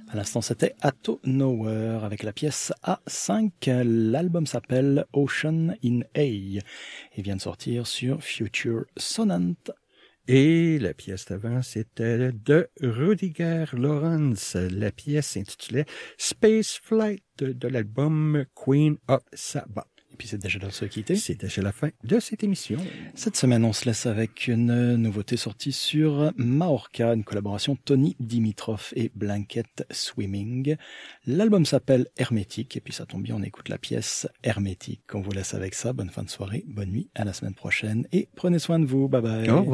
À l'instant, c'était Atto Nowhere avec la pièce A5. L'album s'appelle Ocean in A et vient de sortir sur Future Sonant. Et la pièce d'avant, c'était de Rudiger Lorenz. La pièce s'intitulait Space Flight de l'album Queen of Saba. Et puis c'est déjà l'heure de se quitter. C'est déjà la fin de cette émission. Cette semaine, on se laisse avec une nouveauté sortie sur Mahorka, une collaboration Tony Dimitrov et Blanket Swimming. L'album s'appelle Hermétique, et puis ça tombe bien, on écoute la pièce Hermétique. On vous laisse avec ça. Bonne fin de soirée, bonne nuit, à la semaine prochaine, et prenez soin de vous. Bye bye.